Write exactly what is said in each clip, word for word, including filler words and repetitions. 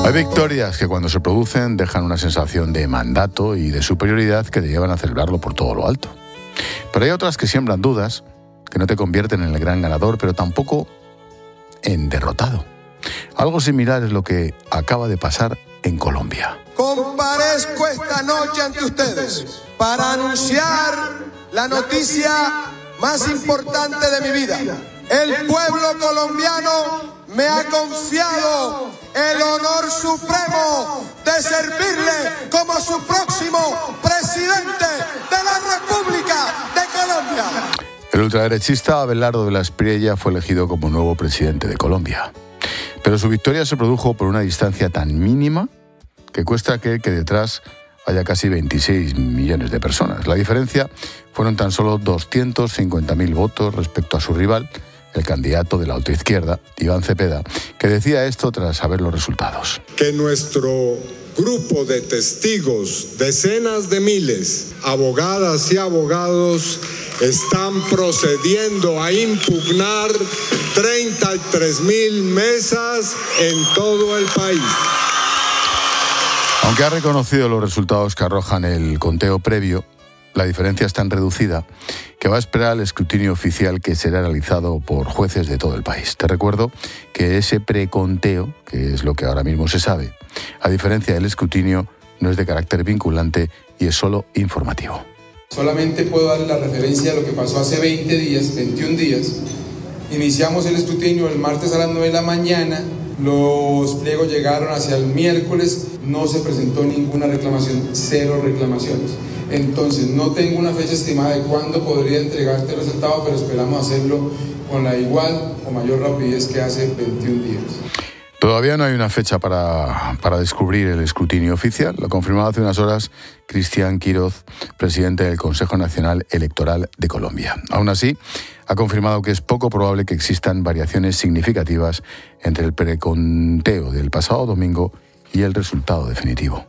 Hay victorias que cuando se producen dejan una sensación de mandato y de superioridad que te llevan a celebrarlo por todo lo alto. Pero hay otras que siembran dudas, que no te convierten en el gran ganador, pero tampoco en derrotado. Algo similar es lo que acaba de pasar en Colombia. Comparezco esta noche ante ustedes para anunciar la noticia más importante de mi vida. El pueblo colombiano me ha confiado el honor supremo de servirle como su próximo presidente de la República de Colombia. El ultraderechista Abelardo de la Espriella fue elegido como nuevo presidente de Colombia. Pero su victoria se produjo por una distancia tan mínima que cuesta creer que detrás haya casi veintiséis millones de personas. La diferencia fueron tan solo doscientos cincuenta mil votos respecto a su rival, el candidato de la ultraizquierda, Iván Cepeda, que decía esto tras saber los resultados. Que nuestro grupo de testigos, decenas de miles, abogadas y abogados, están procediendo a impugnar treinta y tres mil mesas en todo el país. Aunque ha reconocido los resultados que arrojan el conteo previo, la diferencia es tan reducida que va a esperar el escrutinio oficial que será realizado por jueces de todo el país. Te recuerdo que ese preconteo, que es lo que ahora mismo se sabe, a diferencia del escrutinio, no es de carácter vinculante y es solo informativo. Solamente puedo darle la referencia a lo que pasó hace veinte días, veintiún días. Iniciamos el escrutinio el martes a las nueve de la mañana. Los pliegos llegaron hacia el miércoles, no se presentó ninguna reclamación, cero reclamaciones. Entonces, no tengo una fecha estimada de cuándo podría entregarte el resultado, pero esperamos hacerlo con la igual o mayor rapidez que hace veintiún días. Todavía no hay una fecha para, para descubrir el escrutinio oficial. Lo ha confirmado hace unas horas Cristian Quiroz, presidente del Consejo Nacional Electoral de Colombia. Aún así, ha confirmado que es poco probable que existan variaciones significativas entre el preconteo del pasado domingo y el resultado definitivo.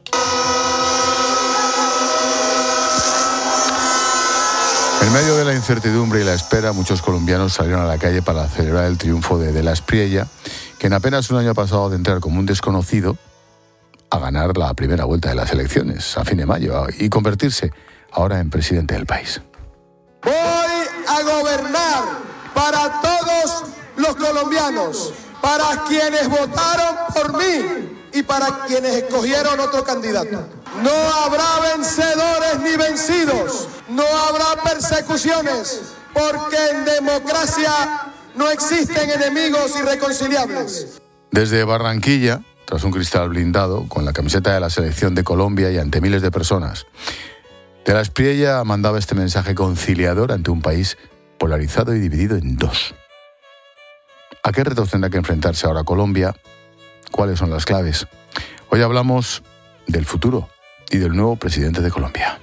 En medio de la incertidumbre y la espera, muchos colombianos salieron a la calle para celebrar el triunfo de De la Espriella, que en apenas un año ha pasado de entrar como un desconocido a ganar la primera vuelta de las elecciones a fin de mayo y convertirse ahora en presidente del país. Voy a gobernar para todos los colombianos, para quienes votaron por mí y para quienes escogieron otro candidato. No habrá vencedores ni vencidos, no habrá persecuciones, porque en democracia no existen enemigos irreconciliables. Desde Barranquilla, tras un cristal blindado, con la camiseta de la selección de Colombia y ante miles de personas, De la Espriella mandaba este mensaje conciliador ante un país polarizado y dividido en dos. ¿A qué retos tendrá que enfrentarse ahora Colombia? ¿Cuáles son las claves? Hoy hablamos del futuro y del nuevo presidente de Colombia.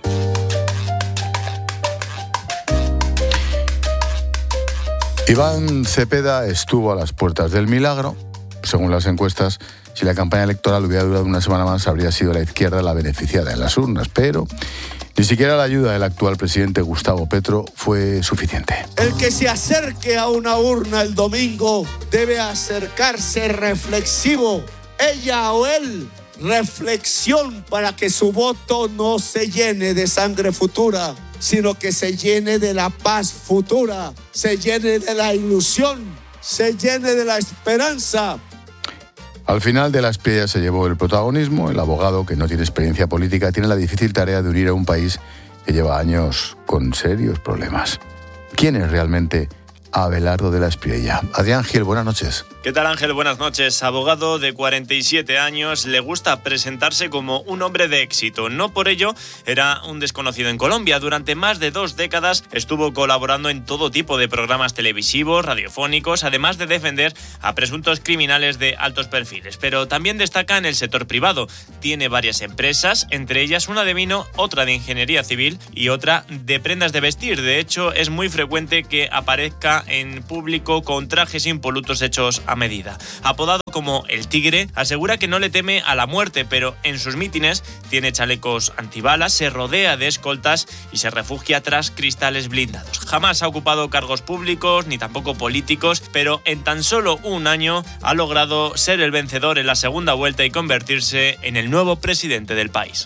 Iván Cepeda estuvo a las puertas del milagro. Según las encuestas, si la campaña electoral hubiera durado una semana más, habría sido la izquierda la beneficiada en las urnas, pero ni siquiera la ayuda del actual presidente Gustavo Petro fue suficiente. El que se acerque a una urna el domingo debe acercarse reflexivo, ella o él, reflexión para que su voto no se llene de sangre futura, sino que se llene de la paz futura, se llene de la ilusión, se llene de la esperanza. Al final, De la Espriella se llevó el protagonismo. El abogado, que no tiene experiencia política, tiene la difícil tarea de unir a un país que lleva años con serios problemas. ¿Quién es realmente Abelardo de la Espriella? Adrián Gil, buenas noches. ¿Qué tal, Ángel? Buenas noches. Abogado de cuarenta y siete años, le gusta presentarse como un hombre de éxito. No por ello era un desconocido en Colombia. Durante más de dos décadas estuvo colaborando en todo tipo de programas televisivos, radiofónicos, además de defender a presuntos criminales de altos perfiles. Pero también destaca en el sector privado. Tiene varias empresas, entre ellas una de vino, otra de ingeniería civil y otra de prendas de vestir. De hecho, es muy frecuente que aparezca en público con trajes impolutos hechos a a medida. Apodado como el Tigre, asegura que no le teme a la muerte, pero en sus mítines tiene chalecos antibalas, se rodea de escoltas y se refugia tras cristales blindados. Jamás ha ocupado cargos públicos ni tampoco políticos, pero en tan solo un año ha logrado ser el vencedor en la segunda vuelta y convertirse en el nuevo presidente del país.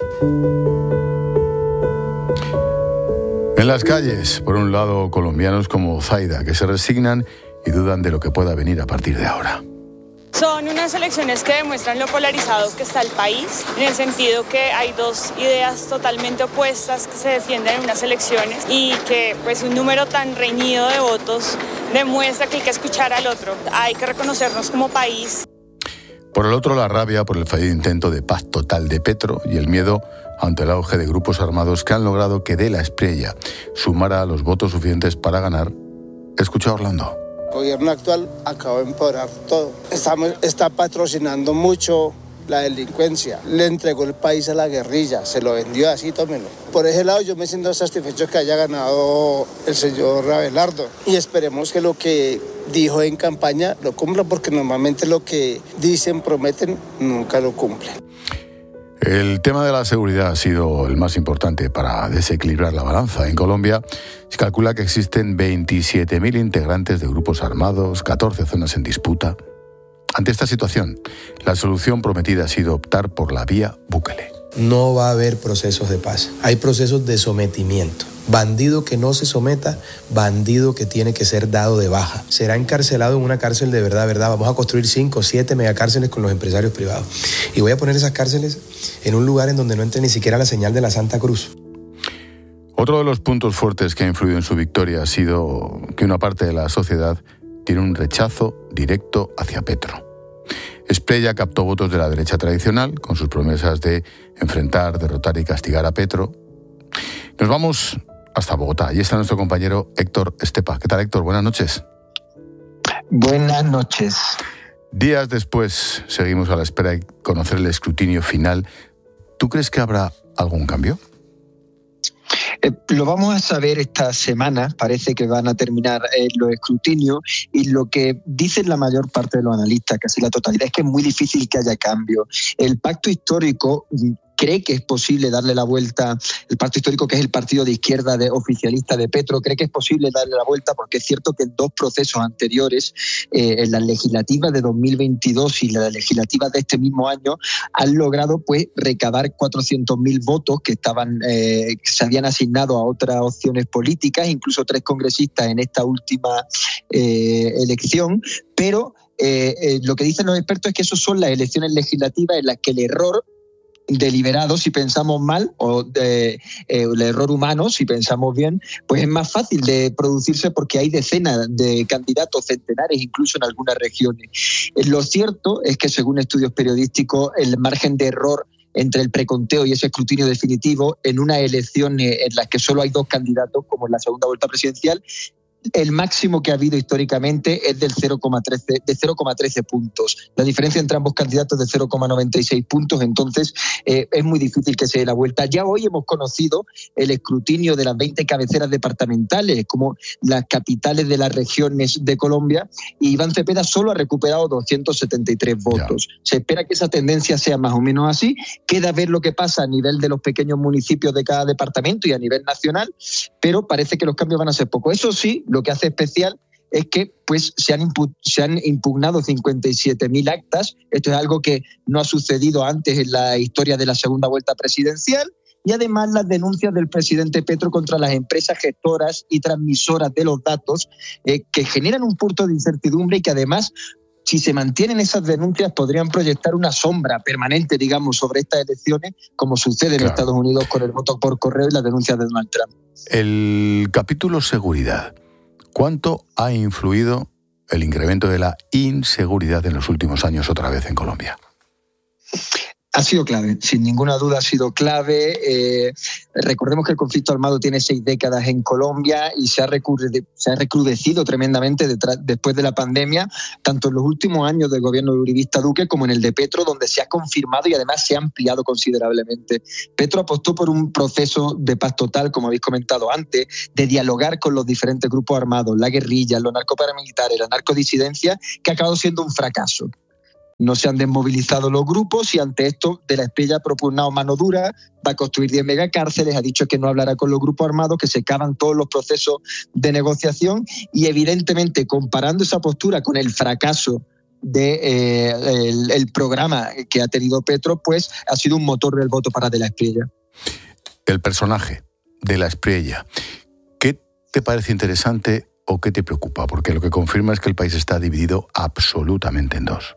En las calles, por un lado, colombianos como Zaida, que se resignan y dudan de lo que pueda venir a partir de ahora. Son unas elecciones que demuestran lo polarizado que está el país, en el sentido que hay dos ideas totalmente opuestas que se defienden en unas elecciones y que pues un número tan reñido de votos demuestra que hay que escuchar al otro, hay que reconocernos como país. Por el otro, la rabia por el fallido intento de paz total de Petro y el miedo ante el auge de grupos armados que han logrado que De la Espriella sumara los votos suficientes para ganar. Escucha a Orlando. El gobierno actual acabó de empoderar todo. Estamos, está patrocinando mucho la delincuencia. Le entregó el país a la guerrilla, se lo vendió así, tómenlo. Por ese lado yo me siento satisfecho que haya ganado el señor Abelardo. Y esperemos que lo que dijo en campaña lo cumpla, porque normalmente lo que dicen, prometen, nunca lo cumplen. El tema de la seguridad ha sido el más importante para desequilibrar la balanza. En Colombia se calcula que existen veintisiete mil integrantes de grupos armados, catorce zonas en disputa. Ante esta situación, la solución prometida ha sido optar por la vía Bukele. No va a haber procesos de paz, hay procesos de sometimiento. Bandido que no se someta, bandido que tiene que ser dado de baja. Será encarcelado en una cárcel de verdad, verdad. Vamos a construir cinco, siete megacárceles con los empresarios privados. Y voy a poner esas cárceles en un lugar en donde no entre ni siquiera la señal de la Santa Cruz. Otro de los puntos fuertes que ha influido en su victoria ha sido que una parte de la sociedad tiene un rechazo directo hacia Petro. Espriella captó votos de la derecha tradicional con sus promesas de enfrentar, derrotar y castigar a Petro. Nos vamos hasta Bogotá. Allí está nuestro compañero Héctor Estepa. ¿Qué tal, Héctor? Buenas noches. Buenas noches. Días después seguimos a la espera de conocer el escrutinio final. ¿Tú crees que habrá algún cambio? Eh, lo vamos a saber esta semana. Parece que van a terminar eh, los escrutinios, y lo que dicen la mayor parte de los analistas, casi la totalidad, es que es muy difícil que haya cambio. El pacto histórico cree que es posible darle la vuelta, el pacto histórico, que es el partido de izquierda de, oficialista de Petro, cree que es posible darle la vuelta, porque es cierto que en dos procesos anteriores, eh, en las legislativas de dos mil veintidós y las legislativas de este mismo año, han logrado pues recabar cuatrocientos mil votos que estaban eh, que se habían asignado a otras opciones políticas, incluso tres congresistas en esta última eh, elección, pero eh, eh, lo que dicen los expertos es que esas son las elecciones legislativas en las que el error deliberado, si pensamos mal, o de, eh, el error humano, si pensamos bien, pues es más fácil de producirse, porque hay decenas de candidatos, centenares incluso en algunas regiones. Lo cierto es que, según estudios periodísticos, el margen de error entre el preconteo y ese escrutinio definitivo en una elección en las que solo hay dos candidatos, como en la segunda vuelta presidencial, el máximo que ha habido históricamente es del cero coma trece, de cero coma trece puntos. La diferencia entre ambos candidatos es de cero coma noventa y seis puntos, entonces eh, es muy difícil que se dé la vuelta. Ya hoy hemos conocido el escrutinio de las veinte cabeceras departamentales, como las capitales de las regiones de Colombia, y Iván Cepeda solo ha recuperado doscientos setenta y tres votos. Ya. Se espera que esa tendencia sea más o menos así. Queda ver lo que pasa a nivel de los pequeños municipios de cada departamento y a nivel nacional, pero parece que los cambios van a ser pocos. Eso sí, lo que hace especial es que pues, se, han impu- se han impugnado cincuenta y siete mil actas. Esto es algo que no ha sucedido antes en la historia de la segunda vuelta presidencial. Y además las denuncias del presidente Petro contra las empresas gestoras y transmisoras de los datos, eh, que generan un punto de incertidumbre, y que además, si se mantienen esas denuncias, podrían proyectar una sombra permanente, digamos, sobre estas elecciones, como sucede en claro. Estados Unidos con el voto por correo y las denuncias de Donald Trump. El capítulo seguridad. ¿Cuánto ha influido el incremento de la inseguridad en los últimos años otra vez en Colombia? Ha sido clave, sin ninguna duda ha sido clave. Eh, recordemos que el conflicto armado tiene seis décadas en Colombia y se ha, recrude, se ha recrudecido tremendamente detrás, después de la pandemia, tanto en los últimos años del gobierno de uribista Duque como en el de Petro, donde se ha confirmado y además se ha ampliado considerablemente. Petro apostó por un proceso de paz total, como habéis comentado antes, de dialogar con los diferentes grupos armados, la guerrilla, los narcoparamilitares, la narcodisidencia, que ha acabado siendo un fracaso. No se han desmovilizado los grupos y ante esto De la Espriella ha propugnado mano dura, va a construir diez megacárceles, ha dicho que no hablará con los grupos armados, que se acaban todos los procesos de negociación y evidentemente comparando esa postura con el fracaso del de, eh, el, el programa que ha tenido Petro, pues ha sido un motor del voto para De la Espriella. El personaje De la Espriella, ¿qué te parece interesante o qué te preocupa? Porque lo que confirma es que el país está dividido absolutamente en dos.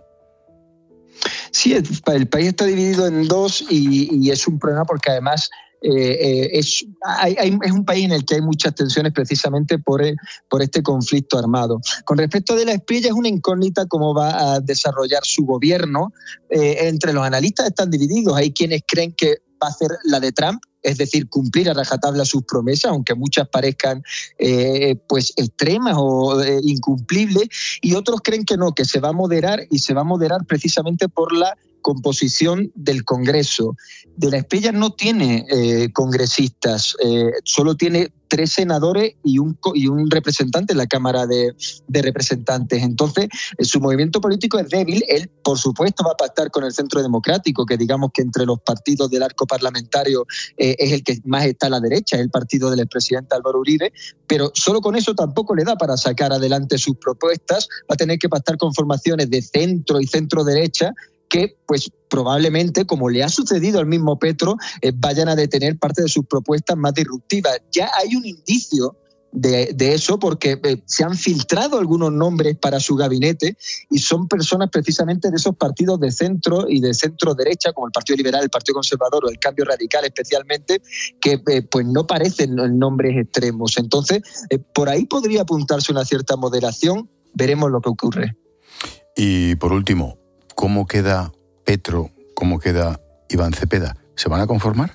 Sí, el, el país está dividido en dos y, y es un problema porque además eh, eh, es, hay, hay, es un país en el que hay muchas tensiones precisamente por, el, por este conflicto armado. Con respecto a De la Espriella, es una incógnita cómo va a desarrollar su gobierno. Eh, entre los analistas están divididos. Hay quienes creen que va a ser la de Trump, es decir, cumplir a rajatabla sus promesas, aunque muchas parezcan eh, pues extremas o eh, incumplibles, y otros creen que no, que se va a moderar y se va a moderar precisamente por la composición del Congreso. De la Espriella no tiene eh, congresistas, eh, solo tiene tres senadores y un, y un representante en la Cámara de, de Representantes. Entonces, eh, su movimiento político es débil. Él, por supuesto, va a pactar con el Centro Democrático, que digamos que entre los partidos del arco parlamentario eh, es el que más está a la derecha, es el partido del expresidente Álvaro Uribe, pero solo con eso tampoco le da para sacar adelante sus propuestas. Va a tener que pactar con formaciones de centro y centro-derecha, que pues probablemente, como le ha sucedido al mismo Petro, eh, vayan a detener parte de sus propuestas más disruptivas. Ya hay un indicio de, de eso porque eh, se han filtrado algunos nombres para su gabinete y son personas precisamente de esos partidos de centro y de centro-derecha, como el Partido Liberal, el Partido Conservador o el Cambio Radical especialmente, que eh, pues no parecen nombres extremos. Entonces, eh, por ahí podría apuntarse una cierta moderación. Veremos lo que ocurre. Y por último, ¿cómo queda Petro? ¿Cómo queda Iván Cepeda? ¿Se van a conformar?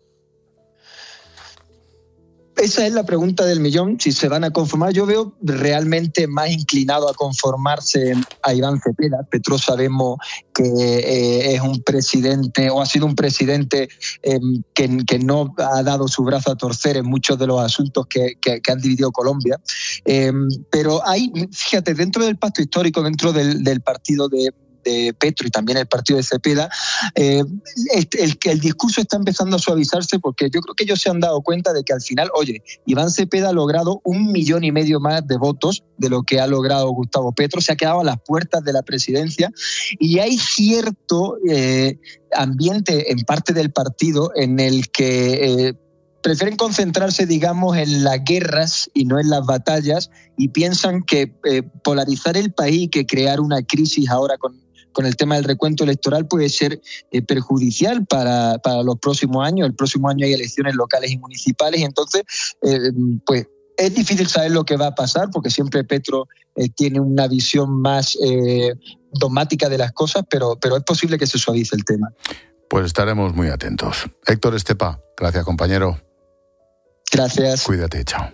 Esa es la pregunta del millón, si se van a conformar. Yo veo realmente más inclinado a conformarse a Iván Cepeda. Petro sabemos que eh, es un presidente, o ha sido un presidente eh, que, que no ha dado su brazo a torcer en muchos de los asuntos que, que, que han dividido Colombia. Eh, pero hay, fíjate, dentro del pacto histórico, dentro del, del partido de de Petro y también el partido de Cepeda, eh, el, el, el discurso está empezando a suavizarse porque yo creo que ellos se han dado cuenta de que al final, oye, Iván Cepeda ha logrado un millón y medio más de votos de lo que ha logrado Gustavo Petro, se ha quedado a las puertas de la presidencia y hay cierto eh, ambiente en parte del partido en el que eh, prefieren concentrarse, digamos, en las guerras y no en las batallas y piensan que eh, polarizar el país, que crear una crisis ahora con con el tema del recuento electoral puede ser eh, perjudicial para, para los próximos años. El próximo año hay elecciones locales y municipales y entonces, eh, pues, es difícil saber lo que va a pasar porque siempre Petro eh, tiene una visión más eh, dogmática de las cosas, pero, pero es posible que se suavice el tema. Pues estaremos muy atentos. Héctor Estepa, gracias, compañero. Gracias. Cuídate, chao.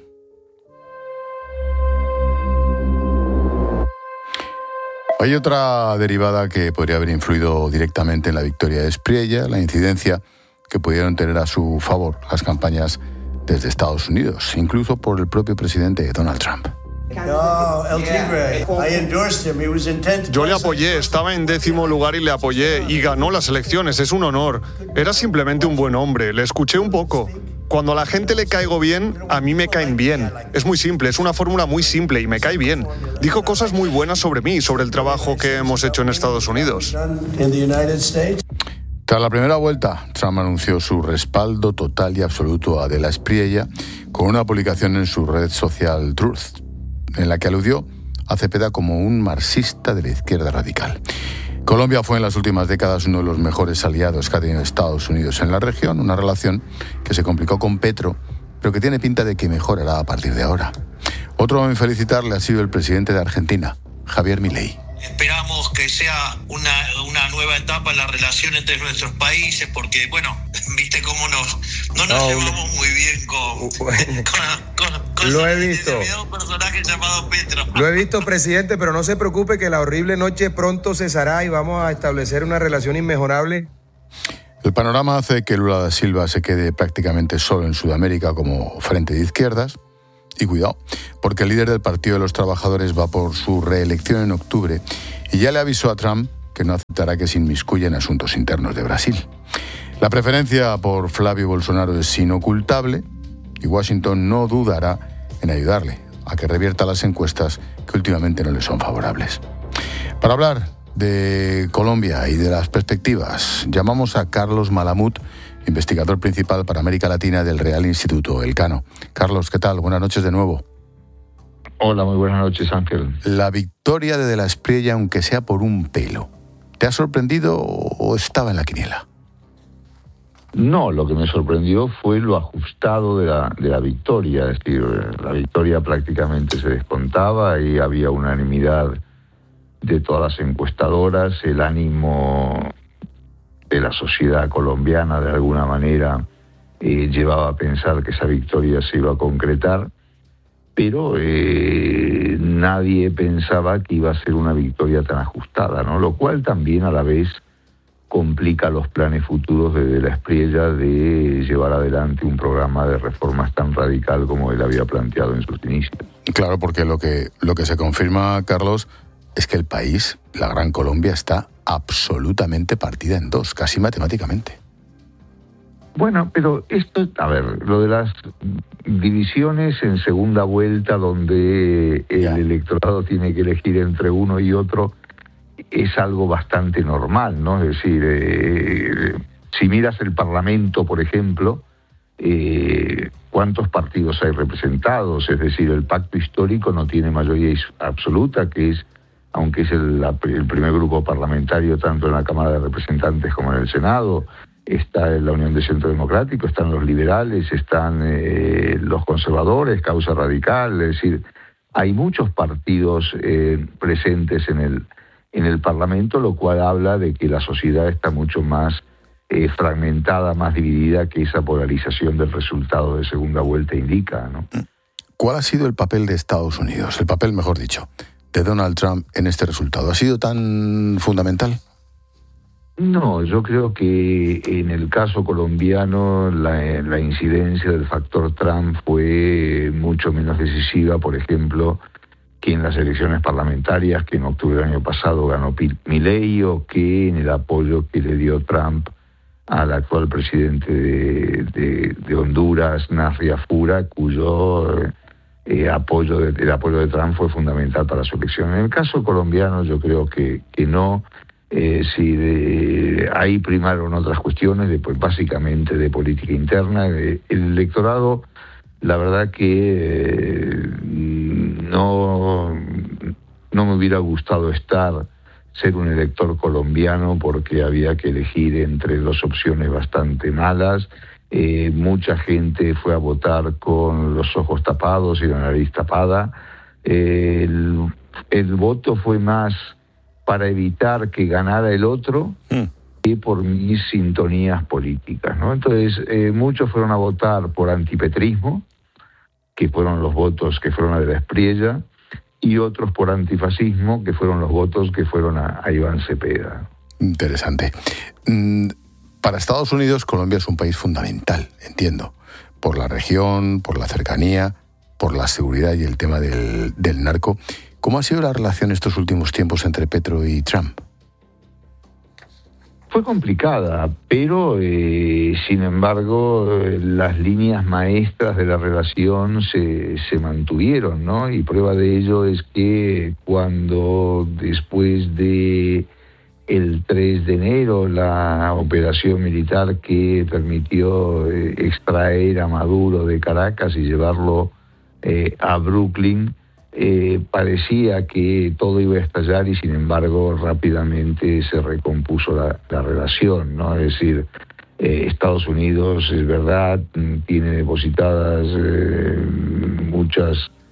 Hay otra derivada que podría haber influido directamente en la victoria de Espriella, la incidencia que pudieron tener a su favor las campañas desde Estados Unidos, incluso por el propio presidente Donald Trump. No, El Tigre. I endorsed him. He was intent. Yo le apoyé, estaba en décimo lugar y le apoyé y ganó las elecciones, es un honor. Era simplemente un buen hombre, le escuché un poco. Cuando a la gente le caigo bien, a mí me caen bien. Es muy simple, es una fórmula muy simple y me cae bien. Dijo cosas muy buenas sobre mí, sobre el trabajo que hemos hecho en Estados Unidos. Tras la primera vuelta, Trump anunció su respaldo total y absoluto a De la Espriella con una publicación en su red social Truth, en la que aludió a Cepeda como un marxista de la izquierda radical. Colombia fue en las últimas décadas uno de los mejores aliados que ha tenido Estados Unidos en la región, una relación que se complicó con Petro, pero que tiene pinta de que mejorará a partir de ahora. Otro en felicitarle ha sido el presidente de Argentina, Javier Milei. Esperamos que sea una, una nueva etapa en la relación entre nuestros países, porque, bueno, viste cómo nos, no nos no, llevamos muy bien con, con, con, con lo he visto. un personaje llamado Petro. Lo he visto, presidente, pero no se preocupe que la horrible noche pronto cesará y vamos a establecer una relación inmejorable. El panorama hace que Lula da Silva se quede prácticamente solo en Sudamérica como frente de izquierdas. Y cuidado, porque el líder del Partido de los Trabajadores va por su reelección en octubre y ya le avisó a Trump que no aceptará que se inmiscuya en asuntos internos de Brasil. La preferencia por Flavio Bolsonaro es inocultable y Washington no dudará en ayudarle a que revierta las encuestas que últimamente no le son favorables. Para hablar de Colombia y de las perspectivas, llamamos a Carlos Malamud, investigador principal para América Latina del Real Instituto Elcano. Carlos, ¿qué tal? Buenas noches de nuevo. Hola, muy buenas noches, Ángel. La victoria de De la Espriella, aunque sea por un pelo, ¿te ha sorprendido o estaba en la quiniela? No, lo que me sorprendió fue lo ajustado de la, de la victoria. Es decir, la victoria prácticamente se descontaba y había unanimidad de todas las encuestadoras. El ánimo de la sociedad colombiana de alguna manera eh, llevaba a pensar que esa victoria se iba a concretar, pero eh, nadie pensaba que iba a ser una victoria tan ajustada, ¿no? Lo cual también a la vez complica los planes futuros de De la Espriella de llevar adelante un programa de reformas tan radical como él había planteado en sus inicios. Claro, porque lo que, lo que se confirma, Carlos, es que el país, la Gran Colombia, está absolutamente partida en dos, casi matemáticamente. Bueno, pero esto, a ver, lo de las divisiones en segunda vuelta donde el ya. electorado tiene que elegir entre uno y otro es algo bastante normal, ¿no? Es decir, eh, si miras el Parlamento, por ejemplo, eh, ¿cuántos partidos hay representados? Es decir, el pacto histórico no tiene mayoría absoluta, que es, aunque es el, la, el primer grupo parlamentario tanto en la Cámara de Representantes como en el Senado. Está la Unión de Centro Democrático, están los liberales, están eh, los conservadores, Causa Radical, es decir, hay muchos partidos eh, presentes en el, en el Parlamento, lo cual habla de que la sociedad está mucho más eh, fragmentada, más dividida que esa polarización del resultado de segunda vuelta indica, ¿no? ¿Cuál ha sido el papel de Estados Unidos, el papel, mejor dicho, de Donald Trump en este resultado? ¿Ha sido tan fundamental? No, yo creo que en el caso colombiano la, la incidencia del factor Trump fue mucho menos decisiva, por ejemplo, que en las elecciones parlamentarias que en octubre del año pasado ganó Milei, o que en el apoyo que le dio Trump al actual presidente de, de, de Honduras, Nasri Fura, cuyo eh, apoyo de, el apoyo de Trump fue fundamental para su elección. En el caso colombiano yo creo que, que no. Eh, si de, ahí primaron otras cuestiones, de, pues, básicamente de política interna. De, el electorado, la verdad que eh, no, no me hubiera gustado estar, ser un elector colombiano, porque había que elegir entre dos opciones bastante malas. Eh, mucha gente fue a votar con los ojos tapados y la nariz tapada. Eh, el, el voto fue más para evitar que ganara el otro mm. que por mis sintonías políticas, ¿no? Entonces, eh, muchos fueron a votar por antipetrismo, que fueron los votos que fueron a De la Espriella, y otros por antifascismo, que fueron los votos que fueron a, a Iván Cepeda. Interesante. Para Estados Unidos, Colombia es un país fundamental, entiendo, por la región, por la cercanía, por la seguridad y el tema del, del narco. ¿Cómo ha sido la relación estos últimos tiempos entre Petro y Trump? Fue complicada, pero eh, sin embargo eh, las líneas maestras de la relación se, se mantuvieron, ¿no? Y prueba de ello es que cuando después de el tres de enero, la operación militar que permitió eh, extraer a Maduro de Caracas y llevarlo eh, a Brooklyn, Eh, parecía que todo iba a estallar y sin embargo rápidamente se recompuso la, la relación, ¿no? Es decir, eh, Estados Unidos, es verdad, tiene depositadas eh, muchas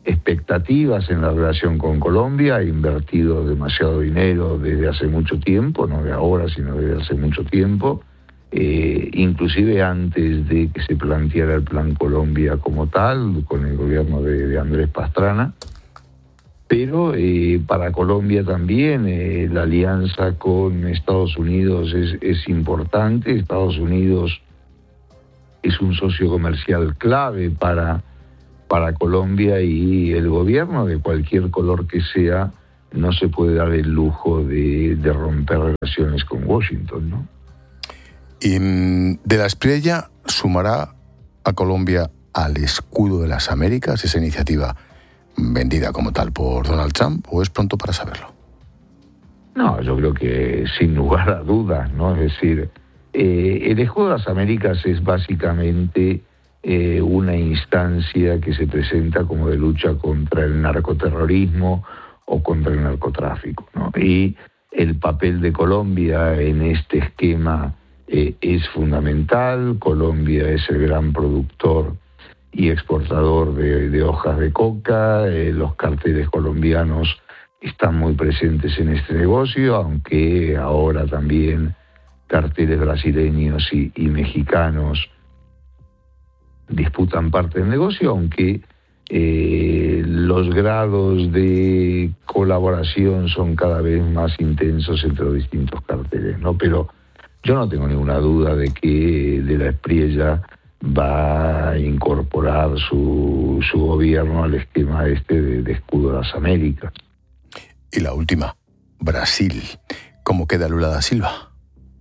expectativas en la relación con Colombia, ha invertido demasiado dinero desde hace mucho tiempo, no de ahora, sino desde hace mucho tiempo, eh, inclusive antes de que se planteara el Plan Colombia como tal, con el gobierno de, de Andrés Pastrana. Pero eh, para Colombia también eh, la alianza con Estados Unidos es, es importante. Estados Unidos es un socio comercial clave para, para Colombia, y el gobierno, de cualquier color que sea, no se puede dar el lujo de, de romper relaciones con Washington, ¿no? Y de la Espriella sumará a Colombia al escudo de las Américas, esa iniciativa vendida como tal por Donald Trump, ¿o es pronto para saberlo? No, yo creo que sin lugar a dudas, ¿no? Es decir, eh, el escudo de las Américas es básicamente eh, una instancia que se presenta como de lucha contra el narcoterrorismo o contra el narcotráfico, ¿no? Y el papel de Colombia en este esquema eh, es fundamental. Colombia es el gran productor y exportador de, de hojas de coca. Eh, los carteles colombianos están muy presentes en este negocio, aunque ahora también carteles brasileños y, y mexicanos disputan parte del negocio, aunque eh, los grados de colaboración son cada vez más intensos entre los distintos carteles, ¿no? Pero yo no tengo ninguna duda de que de la Espriella va a incorporar su, su gobierno al esquema este de, de escudo de las Américas. Y la última, Brasil. ¿Cómo queda Lula da Silva?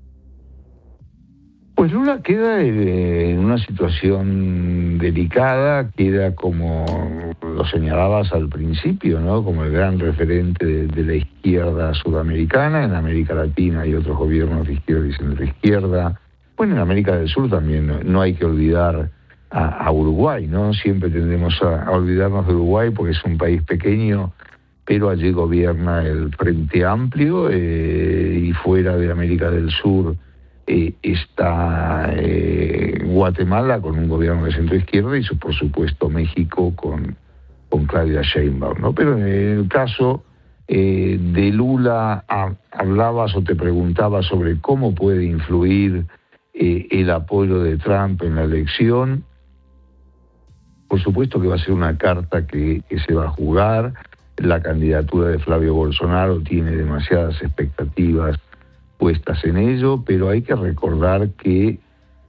Pues Lula queda en una situación delicada, queda como lo señalabas al principio, ¿no? Como el gran referente de, de la izquierda sudamericana. En América Latina hay otros gobiernos de izquierda y centroizquierda. Bueno, en América del Sur también no, no hay que olvidar a, a Uruguay, ¿no? Siempre tendemos a, a olvidarnos de Uruguay porque es un país pequeño, pero allí gobierna el Frente Amplio, eh, y fuera de América del Sur eh, está eh, Guatemala con un gobierno de centro-izquierda y por supuesto México con, con Claudia Sheinbaum, ¿no? Pero en el caso eh, de Lula a, hablabas o te preguntabas sobre cómo puede influir eh, el apoyo de Trump en la elección. Por supuesto que va a ser una carta que, que se va a jugar. La candidatura de Flavio Bolsonaro tiene demasiadas expectativas puestas en ello, pero hay que recordar que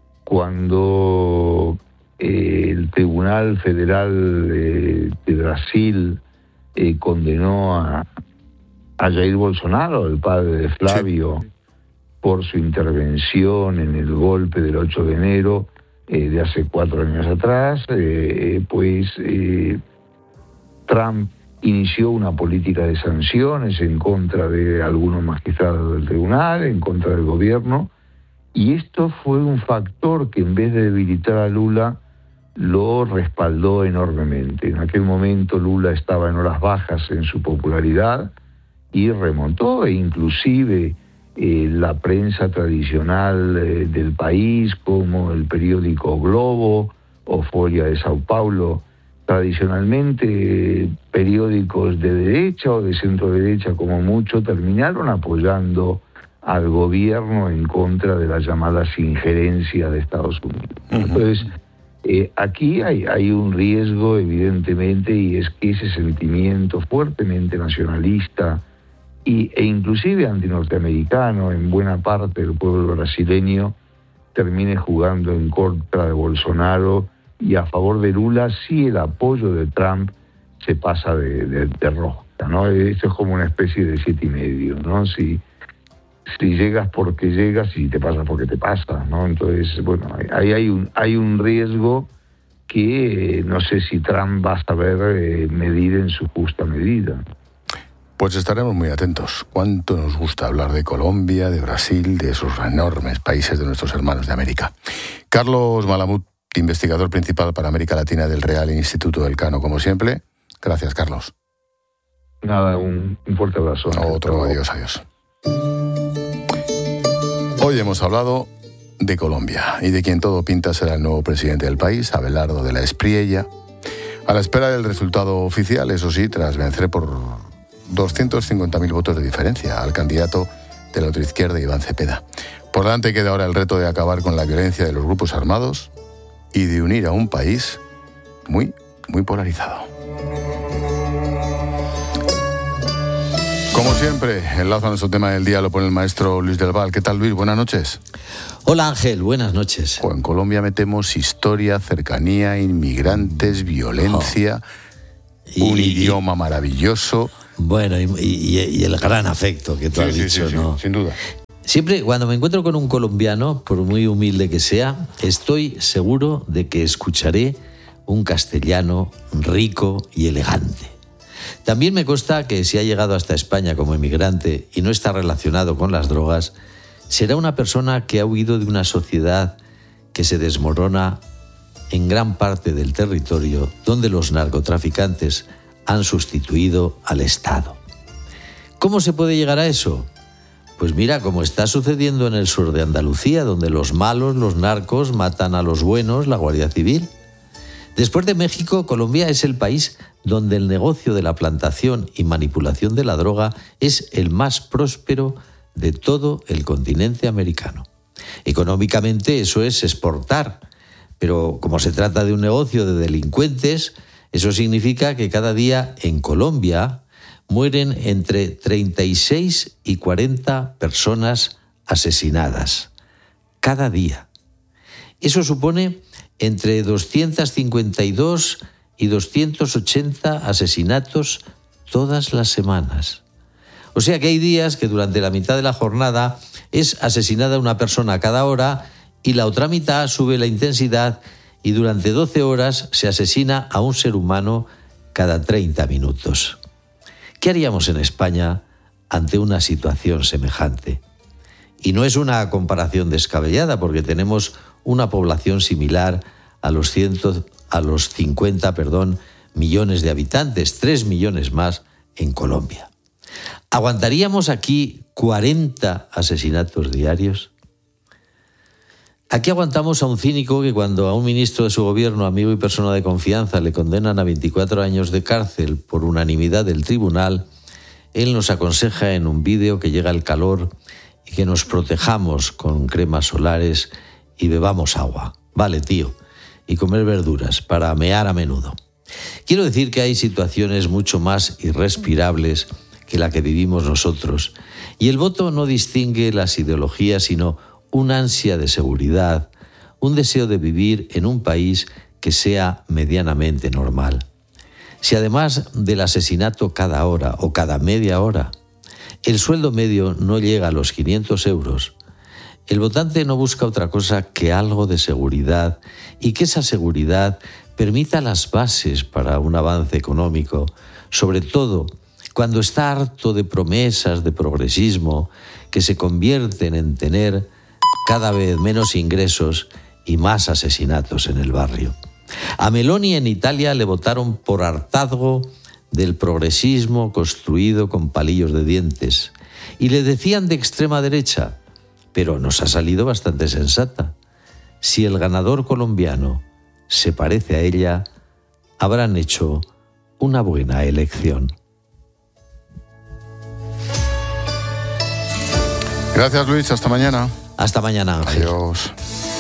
cuando eh, el Tribunal Federal de, de Brasil eh, condenó a, a Jair Bolsonaro, el padre de Flavio, sí, por su intervención en el golpe del ocho de enero eh, de hace cuatro años atrás, eh, pues eh, Trump inició una política de sanciones en contra de algunos magistrados del tribunal, en contra del gobierno, y esto fue un factor que en vez de debilitar a Lula, lo respaldó enormemente. En aquel momento Lula estaba en horas bajas en su popularidad y remontó, e inclusive eh, la prensa tradicional eh, del país, como el periódico Globo o Folha de Sao Paulo, tradicionalmente periódicos de derecha o de centro derecha como mucho, terminaron apoyando al gobierno en contra de las llamadas injerencias de Estados Unidos. Uh-huh. Entonces, eh, aquí hay, hay un riesgo evidentemente, y es que ese sentimiento fuertemente nacionalista y, e inclusive antinorteamericano en buena parte del pueblo brasileño termine jugando en contra de Bolsonaro, y a favor de Lula si el apoyo de Trump se pasa de, de, de rosca, ¿no? Esto es como una especie de siete y medio, ¿no? Si, si llegas porque llegas y te pasa porque te pasa, ¿no? Entonces, bueno, ahí hay un, hay un riesgo que eh, no sé si Trump va a saber eh, medir en su justa medida. Pues estaremos muy atentos. Cuánto nos gusta hablar de Colombia, de Brasil, de esos enormes países de nuestros hermanos de América. Carlos Malamud, investigador principal para América Latina del Real Instituto Elcano, como siempre. Gracias, Carlos. Nada, un, un fuerte abrazo. Otro, adiós, adiós. Hoy hemos hablado de Colombia y de quien todo pinta será el nuevo presidente del país, Abelardo de la Espriella. A la espera del resultado oficial, eso sí, tras vencer por doscientos cincuenta mil votos de diferencia al candidato de la ultraizquierda, Iván Cepeda. Por delante queda ahora el reto de acabar con la violencia de los grupos armados y de unir a un país muy, muy polarizado. Como siempre, enlazo a nuestro tema del día lo pone el maestro Luis del Val. ¿Qué tal, Luis? Buenas noches. Hola, Ángel. Buenas noches. Oh, en Colombia metemos historia, cercanía, inmigrantes, violencia, oh. y, un y, idioma maravilloso. Bueno, y, y, y el gran afecto que tú sí, has sí, dicho, sí, ¿no? Sí, sin duda. Siempre, cuando me encuentro con un colombiano, por muy humilde que sea, estoy seguro de que escucharé un castellano rico y elegante. También me consta que si ha llegado hasta España como emigrante y no está relacionado con las drogas, será una persona que ha huido de una sociedad que se desmorona en gran parte del territorio donde los narcotraficantes han sustituido al Estado. ¿Cómo se puede llegar a eso? Pues mira, como está sucediendo en el sur de Andalucía, donde los malos, los narcos, matan a los buenos, la Guardia Civil. Después de México, Colombia es el país donde el negocio de la plantación y manipulación de la droga es el más próspero de todo el continente americano. Económicamente eso es exportar, pero como se trata de un negocio de delincuentes, eso significa que cada día en Colombia mueren entre treinta y seis y cuarenta personas asesinadas. Cada día. Eso supone entre doscientos cincuenta y dos y doscientos ochenta asesinatos todas las semanas. O sea que hay días que durante la mitad de la jornada es asesinada una persona cada hora y la otra mitad sube la intensidad y durante doce horas se asesina a un ser humano cada treinta minutos. ¿Qué haríamos en España ante una situación semejante? Y no es una comparación descabellada porque tenemos una población similar a los, ciento, a los cincuenta perdón, millones de habitantes, tres millones más en Colombia. ¿Aguantaríamos aquí cuarenta asesinatos diarios? Aquí aguantamos a un cínico que cuando a un ministro de su gobierno, amigo y persona de confianza, le condenan a veinticuatro años de cárcel por unanimidad del tribunal, él nos aconseja en un vídeo que llega el calor y que nos protejamos con cremas solares y bebamos agua. Vale, tío. Y comer verduras para mear a menudo. Quiero decir que hay situaciones mucho más irrespirables que la que vivimos nosotros. Y el voto no distingue las ideologías, sino una ansia de seguridad, un deseo de vivir en un país que sea medianamente normal. Si además del asesinato cada hora o cada media hora, el sueldo medio no llega a los quinientos euros, el votante no busca otra cosa que algo de seguridad y que esa seguridad permita las bases para un avance económico, sobre todo cuando está harto de promesas de progresismo que se convierten en tener cada vez menos ingresos y más asesinatos en el barrio. A Meloni en Italia le votaron por hartazgo del progresismo construido con palillos de dientes y le decían de extrema derecha, pero nos ha salido bastante sensata. Si el ganador colombiano se parece a ella, habrán hecho una buena elección. Gracias, Luis. Hasta mañana. Hasta mañana, Ángel. Adiós.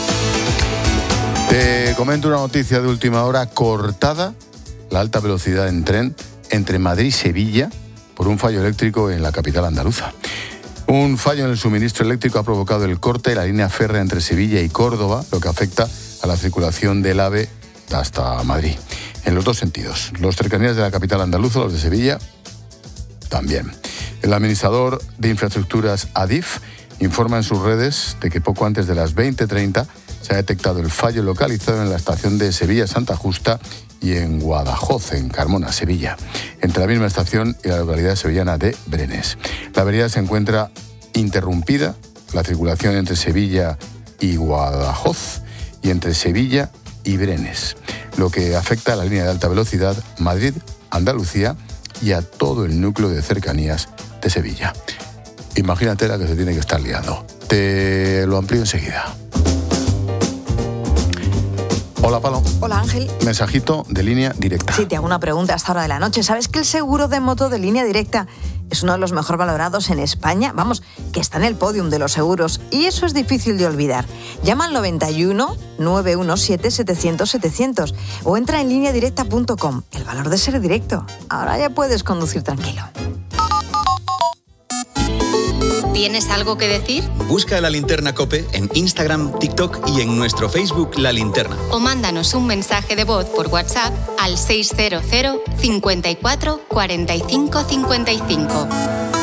Te comento una noticia de última hora. Cortada la alta velocidad en tren entre Madrid y Sevilla por un fallo eléctrico en la capital andaluza. Un fallo en el suministro eléctrico ha provocado el corte de la línea férrea entre Sevilla y Córdoba, lo que afecta a la circulación del AVE hasta Madrid, en los dos sentidos. Los cercanías de la capital andaluza, los de Sevilla, también. El administrador de infraestructuras ADIF informa en sus redes de que poco antes de las veinte treinta se ha detectado el fallo localizado en la estación de Sevilla Santa Justa y en Guadajoz, en Carmona, Sevilla, entre la misma estación y la localidad sevillana de Brenes. La avenida se encuentra interrumpida, la circulación entre Sevilla y Guadajoz y entre Sevilla y Brenes, lo que afecta a la línea de alta velocidad Madrid-Andalucía y a todo el núcleo de cercanías de Sevilla. Imagínate la que se tiene que estar liando. Te lo amplío enseguida. Hola, Palo. Hola, Ángel. Mensajito de Línea Directa. Sí, te hago una pregunta a esta hora de la noche. ¿Sabes que el seguro de moto de Línea Directa es uno de los mejor valorados en España? Vamos, que está en el podium de los seguros. Y eso es difícil de olvidar. Llama al noventa y uno, nueve uno siete, setecientos, setecientos o entra en línea directa punto com. El valor de ser directo. Ahora ya puedes conducir tranquilo. ¿Tienes algo que decir? Busca La Linterna COPE en Instagram, TikTok y en nuestro Facebook La Linterna. O mándanos un mensaje de voz por WhatsApp al seiscientos, cincuenta y cuatro, cuarenta y cinco cincuenta y cinco.